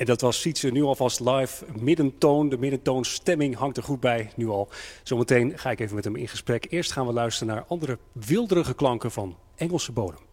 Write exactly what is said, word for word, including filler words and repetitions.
En dat was Sietse nu alvast live. Middentoon, de middentoonstemming hangt er goed bij, nu al. Zometeen ga ik even met hem in gesprek. Eerst gaan we luisteren naar andere wilderige klanken van Engelse bodem.